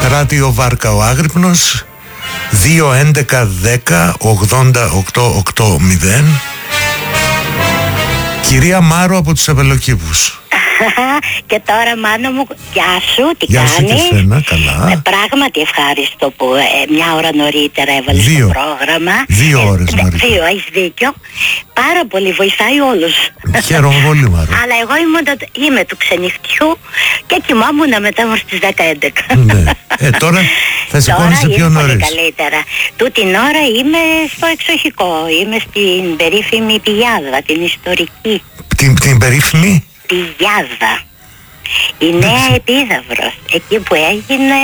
Ράδιο Βάρκα ο Άγρυπνος, 2-11-10-80-8-8-0. Κυρία Μάρο από τους Ευελοκήπους. Και τώρα, Μάνο μου, γεια σου, τι γεια κάνεις? Σου και σένα, καλά. Πράγματι ευχάριστο που μια ώρα νωρίτερα έβαλες το πρόγραμμα. 2 ώρες νωρίτερα. 2, έχεις δίκιο. Πάρα πολύ, βοηθάει όλους. Χαίρομαι πολύ, Μάρο. Αλλά εγώ είμαι του ξενυχτιού και κοιμόμουν μετά μου στις 10-11. Ναι. Τώρα θα σηκώνεσαι πιο νωρίς. Πολύ καλύτερα. Τούτη ώρα είμαι στο εξοχικό. Είμαι στην περίφημη Πηγιάδα, την ιστορική. Την περίφημη Πηγιάδα. Η νέα Επίδαυρος, εκεί που έγινε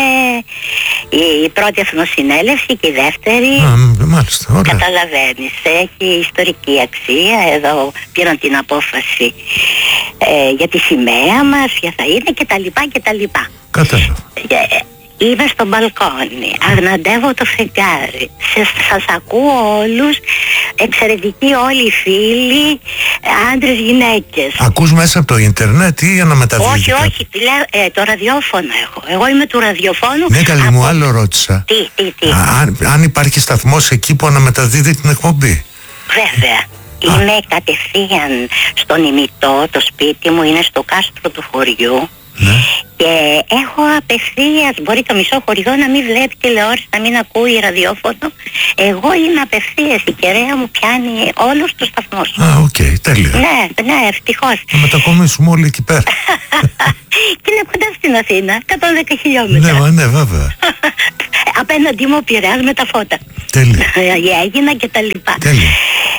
η πρώτη εθνοσυνέλευση και η δεύτερη. Μάλιστα, ωραία. Καταλαβαίνεις, έχει ιστορική αξία. Εδώ πήραν την απόφαση για τη σημαία μας, ποια θα είναι κτλ. Κατάλαβα. Είμαι στο μπαλκόνι, αγναντεύω το φεγγάρι, σας ακούω όλους, εξαιρετικοί όλοι οι φίλοι, άντρες, γυναίκες. Ακούς μέσα από το ίντερνετ ή αναμεταδίδεται? Όχι, το ραδιόφωνο έχω. Εγώ είμαι του ραδιοφώνου. Ναι, καλή μου, άλλο ρώτησα. Τι. Αν υπάρχει σταθμός εκεί που αναμεταδίδει την εκπομπή. Βέβαια. Είμαι κατευθείαν στον ημιτό, το σπίτι μου είναι στο κάστρο του χωριού. Ναι. Και έχω απευθείας, μπορεί το μισό χωριό να μην βλέπει τηλεόραση, να μην ακούει ραδιόφωνο. Εγώ είμαι απευθείας, η κεραία μου πιάνει όλους τους σταθμούς. Οκ, τέλεια. Ναι, ευτυχώς. Να μετακομίσουμε όλοι εκεί πέρα. Και είναι κοντά στην Αθήνα, 110 χιλιόμετρα. Ναι, βέβαια. Απέναντί μου ο Πειραιάς με τα φώτα. Τέλεια. Έγινα και τα λοιπά. Τέλεια.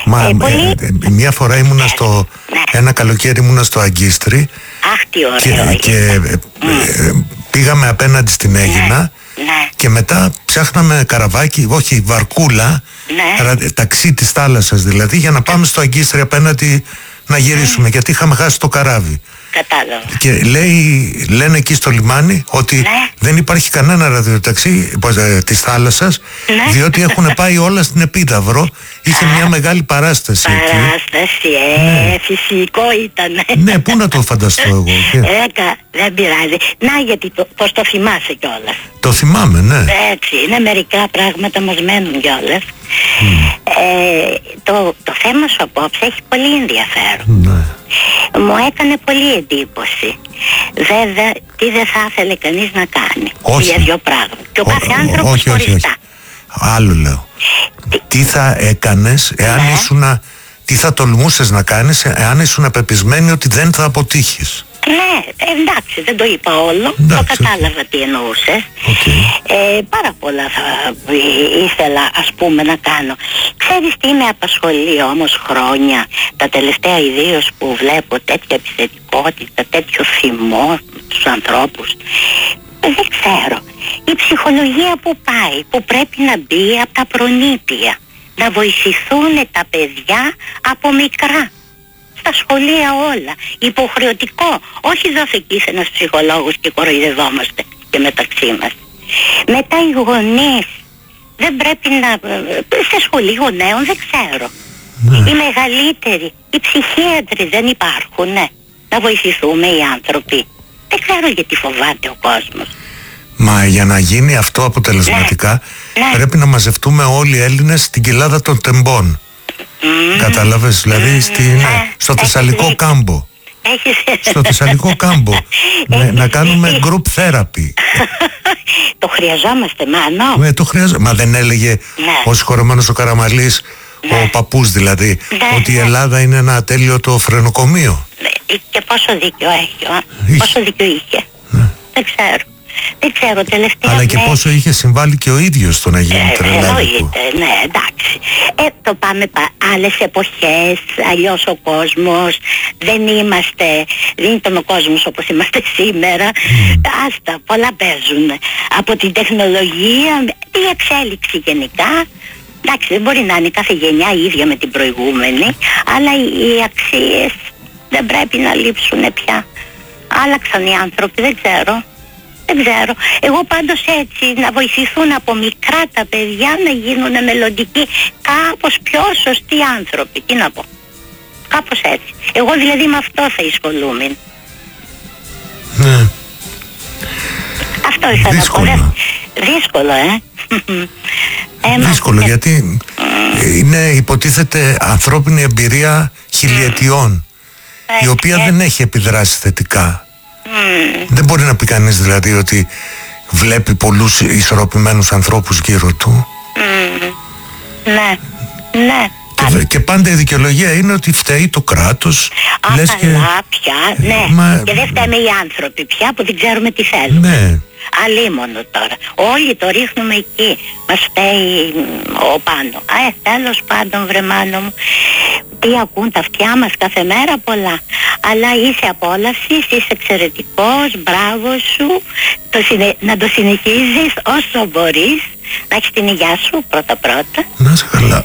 Μια φορά ήμουνα ένα καλοκαίρι ήμουνα στο Αγκίστρι. Αχ, τι ωραίο. Και πήγαμε απέναντι στην Αίγινα. Και μετά ψάχναμε καραβάκι, όχι βαρκούλα, ταξί της θάλασσας δηλαδή, για να πάμε στο Αγκίστρι απέναντι να γυρίσουμε, γιατί είχαμε χάσει το καράβι. Κατάλαβα. Και λένε εκεί στο λιμάνι ότι δεν υπάρχει κανένα ραδιοταξί της θάλασσας, διότι έχουν πάει όλα στην Επίδαυρο. Είχε μια μεγάλη παράσταση εκεί. Φυσικό ήταν. Ναι, πού να το φανταστώ εγώ. Δεν πειράζει. Να, γιατί πως το θυμάσαι κιόλας. Το θυμάμαι, ναι. Έτσι, είναι μερικά πράγματα μας μένουν κιόλας. Το θέμα σου απόψε έχει πολύ ενδιαφέρον. Ναι. Μου έκανε πολύ εντύπωση. Βέβαια, τι δεν θα ήθελε κανείς να κάνει. Για δύο πράγματα. Και ο κάθε άνθρωπος χωριστά. Άλλο λέω. Τι θα έκανες εάν τι θα τολμούσες να κάνεις εάν ήσουν πεπισμένη ότι δεν θα αποτύχεις? Ναι, εντάξει, δεν το είπα όλο. Το κατάλαβα τι εννοούσες. Πάρα πολλά θα ήθελα, ας πούμε, να κάνω. Ξέρεις τι με απασχολεί όμως χρόνια, τα τελευταία ιδίως που βλέπω τέτοια επιθετικότητα, τέτοιο θυμό στους ανθρώπους. Δεν ξέρω. Η ψυχολογία που πάει, που πρέπει να μπει από τα προνήπια, να βοηθηθούν τα παιδιά από μικρά. Στα σχολεία όλα. Υποχρεωτικό. Όχι δώσε εκεί ένας ψυχολόγος και κοροϊδευόμαστε και μεταξύ μας. Μετά οι γονείς. Δεν πρέπει να... Σε σχολή γονέων δεν ξέρω. Οι μεγαλύτεροι, οι ψυχίατροι δεν υπάρχουν, να βοηθηθούμε οι άνθρωποι. Δεν ξέρω γιατί φοβάται ο κόσμος. Μα για να γίνει αυτό αποτελεσματικά πρέπει να μαζευτούμε όλοι οι Έλληνες στην κοιλάδα των τεμπών. Κατάλαβες, δηλαδή στο Θεσσαλικό κάμπο. Στο Θεσσαλικό κάμπο να κάνουμε group therapy. Το χρειαζόμαστε, Μάνο. Το χρειαζόμαστε. Μα δεν έλεγε ο συγχωρεμένος ο Καραμαλής, ο παππούς δηλαδή, ότι η Ελλάδα είναι ένα ατέλειωτο φρενοκομείο? Και πόσο δίκιο έχει, πόσο δίκιο είχε. Δεν ξέρω τελευταία. Αλλά και πόσο είχε συμβάλει και ο ίδιος στο να γίνει τρελάδικο. Ναι, εντάξει. Το πάμε άλλες εποχές, αλλιώς ο κόσμος. Δεν ήταν ο κόσμος όπως είμαστε σήμερα. Άστα, πολλά παίζουν. Από την τεχνολογία, η εξέλιξη γενικά. Εντάξει, δεν μπορεί να είναι κάθε γενιά ίδια με την προηγούμενη, αλλά οι αξίες δεν πρέπει να λείψουν πια. Άλλαξαν οι άνθρωποι, δεν ξέρω. Εγώ πάντως έτσι, να βοηθηθούν από μικρά τα παιδιά να γίνουν μελλοντικοί, κάπως πιο σωστοί άνθρωποι. Τι να πω. Κάπως έτσι. Εγώ δηλαδή με αυτό θα ασχολούμαι. Ναι. Αυτό ήθελα να πω. Δύσκολο, δύσκολο, γιατί είναι, υποτίθεται, ανθρώπινη εμπειρία χιλιετιών, η οποία δεν έχει επιδράσει θετικά. Δεν μπορεί να πει κανείς δηλαδή ότι βλέπει πολλούς ισορροπημένους ανθρώπους γύρω του. Ναι. Και πάντα η δικαιολογία είναι ότι φταίει το κράτος. Λες καλά πια, ναι. Και δεν φταίμε οι άνθρωποι πια που δεν ξέρουμε τι θέλουμε. Ναι. Αλίμονο τώρα. Όλοι το ρίχνουμε εκεί. Μας φταίει ο πάνω. Τέλος πάντων, βρε μάνο μου. Τι ακούν τα αυτιά μας κάθε μέρα, πολλά. Αλλά είσαι απόλαυσης, είσαι εξαιρετικός, μπράβο σου. Να το συνεχίζεις όσο μπορείς. Να έχεις την υγειά σου πρώτα. Να είσαι καλά.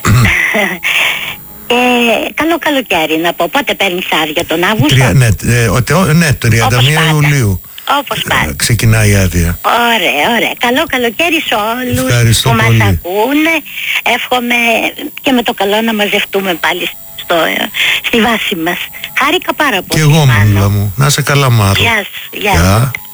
Καλό καλοκαίρι να πω. Πότε παίρνεις άδεια, τον Αύγουστο? Ναι, 31 Ιουλίου. Όπως πάντα. Ξεκινάει η άδεια. Ωραία. Καλό καλοκαίρι σε όλους. Ευχαριστώ που πολύ. μας ακούνε. Εύχομαι και με το καλό να μαζευτούμε πάλι στη βάση μας. Χάρηκα πάρα πολύ. Και εγώ, Μανούλα μου. Να είσαι καλά, Μάρο. Γεια σου.